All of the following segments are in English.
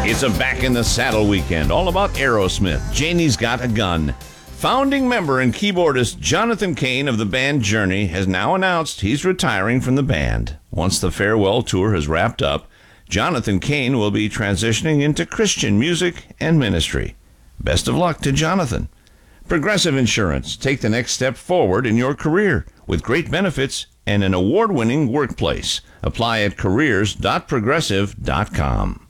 It's a Back in the Saddle weekend, all about Aerosmith. Janie's Got a Gun. Founding member and keyboardist Jonathan Cain of the band Journey has now announced he's retiring from the band. Once the farewell tour has wrapped up, Jonathan Cain will be transitioning into Christian music and ministry. Best of luck to Jonathan. Progressive Insurance. Take the next step forward in your career with great benefits and an award-winning workplace. Apply at careers.progressive.com.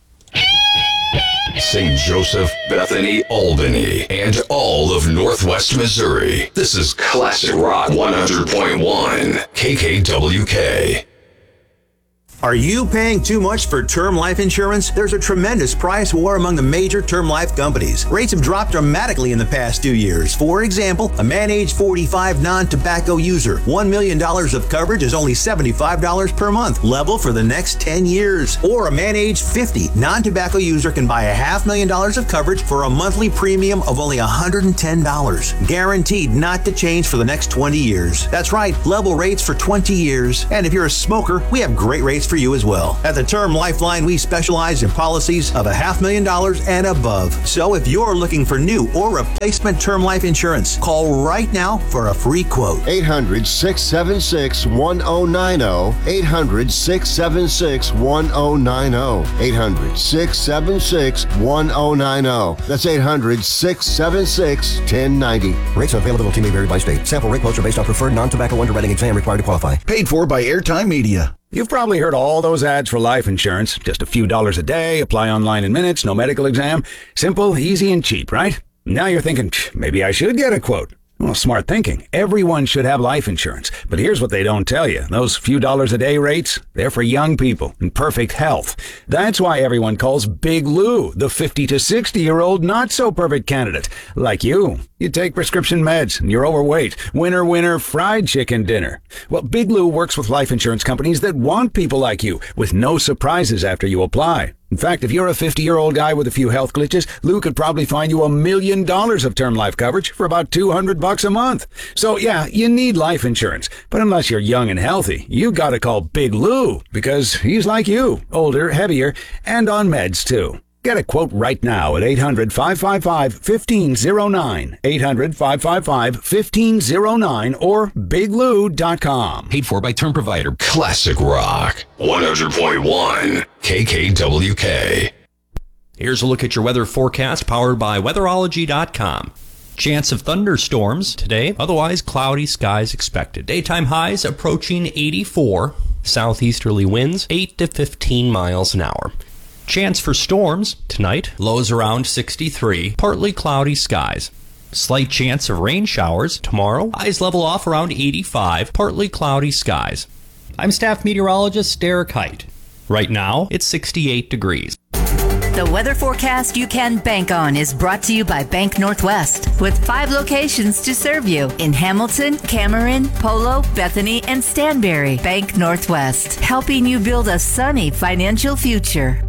St. Joseph, Bethany, Albany, and all of Northwest Missouri. This is Classic Rock 100.1 KKWK. Are you paying too much for term life insurance? There's a tremendous price war among the major term life companies. Rates have dropped dramatically in the past 2 years. For example, a man age 45 non-tobacco user, $1 million of coverage is only $75 per month, level for the next 10 years. Or a man age 50 non-tobacco user can buy $500,000 of coverage for a monthly premium of only $110. Guaranteed not to change for the next 20 years. That's right, level rates for 20 years. And if you're a smoker, we have great rates for you as well. At the Term Lifeline, we specialize in policies of $500,000 and above. So if you're looking for new or replacement term life insurance, call right now for a free quote. 800-676-1090. 800-676-1090. 800-676-1090. That's 800-676-1090. Rates and availability may vary by state. Sample rate quotes are based on preferred non-tobacco underwriting exam required to qualify. Paid for by Airtime Media. You've probably heard all those ads for life insurance. Just a few dollars a day, apply online in minutes, no medical exam. Simple, easy, and cheap, right? Now you're thinking, maybe I should get a quote. Well, smart thinking. Everyone should have life insurance. But here's what they don't tell you. Those few dollars a day rates, they're for young people in perfect health. That's why everyone calls Big Lou the 50 to 60-year-old not-so-perfect candidate. Like you. You take prescription meds and you're overweight. Winner, winner, fried chicken dinner. Well, Big Lou works with life insurance companies that want people like you with no surprises after you apply. In fact, if you're a 50-year-old guy with a few health glitches, Lou could probably find you $1 million of term life coverage for about $200 a month. So yeah, you need life insurance. But unless you're young and healthy, you gotta call Big Lou because he's like you, older, heavier, and on meds too. Get a quote right now at 800-555-1509, 800-555-1509, or biglou.com. Paid for by term provider. Classic Rock 100.1 KKWK. Here's a look at your weather forecast powered by weatherology.com. Chance of thunderstorms today, otherwise cloudy skies expected. Daytime highs approaching 84, southeasterly winds 8 to 15 miles an hour. Chance for storms tonight, lows around 63, partly cloudy skies. Slight chance of rain showers tomorrow, highs level off around 85, partly cloudy skies. I'm staff meteorologist Derek Height. Right now, it's 68 degrees. The weather forecast you can bank on is brought to you by Bank Northwest, with 5 locations to serve you in Hamilton, Cameron, Polo, Bethany, and Stanberry. Bank Northwest, helping you build a sunny financial future.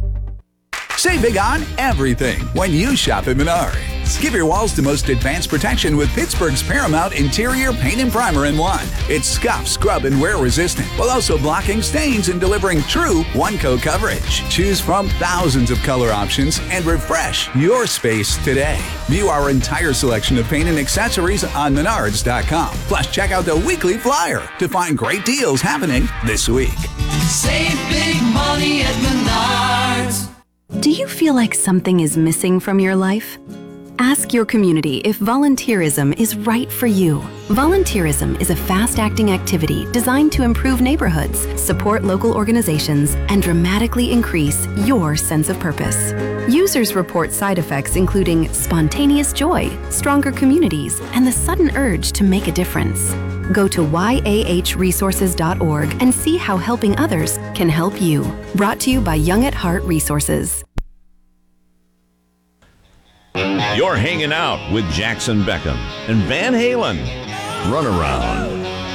Save big on everything when you shop at Menards. Give your walls the most advanced protection with Pittsburgh's Paramount Interior Paint and Primer in one. It's scuff, scrub, and wear resistant, while also blocking stains and delivering true one-coat coverage. Choose from thousands of color options and refresh your space today. View our entire selection of paint and accessories on Menards.com. Plus, check out the weekly flyer to find great deals happening this week. Save big money at Menards. Do you feel like something is missing from your life? Ask your community if volunteerism is right for you. Volunteerism is a fast-acting activity designed to improve neighborhoods, support local organizations, and dramatically increase your sense of purpose. Users report side effects including spontaneous joy, stronger communities, and the sudden urge to make a difference. Go to yahresources.org and see how helping others can help you. Brought to you by Young at Heart Resources. You're hanging out with Jackson Beckham and Van Halen. Runaround.